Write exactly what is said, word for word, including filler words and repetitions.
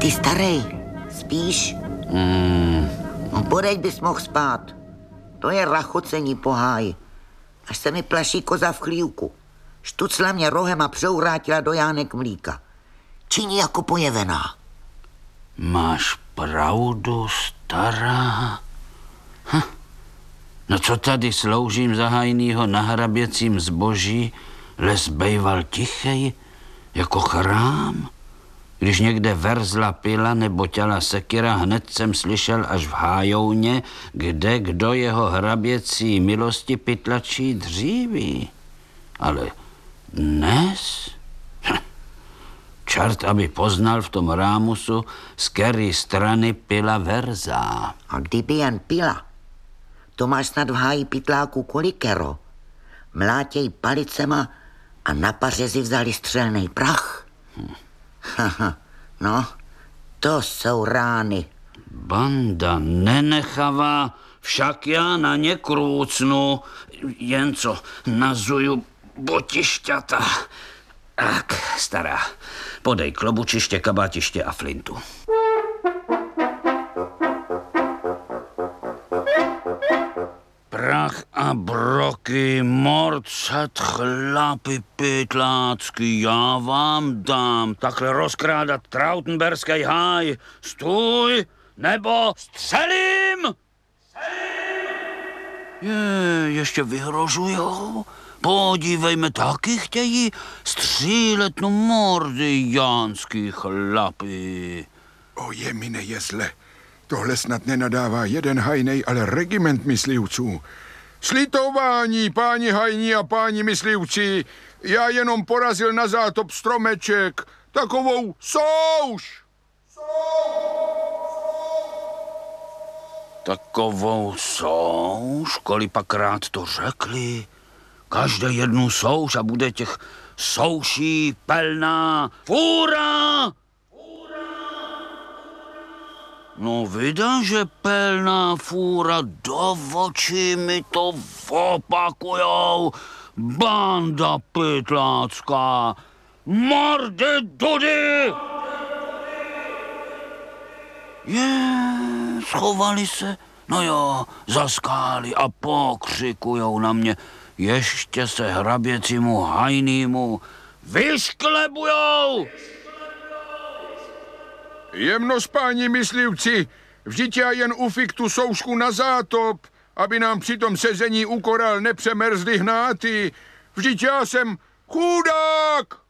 Ty starej, spíš? Mm. No podeď bys mohl spát. To je rachocení po háji. Až se mi plaší koza v chlívku. Štucla mě rohem a přeurátila do jánek mlíka. Činí jako pojevená. Máš pravdu, stará. Hm. No co tady sloužím za hajnýho na hraběcím zboží, les bejval tichej, jako chrám? Když někde verzla pila nebo těla sekira, hned jsem slyšel až v hájouně, kde kdo jeho hraběcí milosti pytlačí dříví. Ale dnes? Hm. Čert, aby poznal v tom rámusu, z který strany pila verza. A kdyby jen pila, to máš snad v háji pytláku kolikero. Mlátěj palicema a na pařezi vzali střelnej prach. Hm. No, to jsou rány. Banda nenechavá, však já na ně krůcnu, jen co nazuju botišťata. Tak, stará, podej klobučiště, kabátiště a flintu. Prach a broky, morcat, chlapy pytlácky, já vám dám. Takhle rozkrádat trautenberský háj. Stůj, nebo střelím! Je, ještě vyhrožujou? Podívejme, taky chtějí střílet no mordy, jánský chlapy. O jemine jesle, tohle snad nenadává jeden hajnej, ale regiment myslivců. Slitování, páni hajní a páni myslivci, já jenom porazil na zátop stromeček, takovou souš. Takovou souš, kolipakrát to řekli. Každé jednu souš a bude těch souší plná fůra. No vida, že plná fůra, do očí mi to opakujou. Banda pytlácká, mordy dudy! Je, schovali se, no jo, za skály a pokřikujou na mě. Ještě se hraběcímu hajnýmu vyšklebujou! Jemnost, páni myslivci, vždyť já jen ufik tu soušku na zátop, aby nám při tom sezení u koral nepřemrzly hnáty. Vždyť já jsem chudák!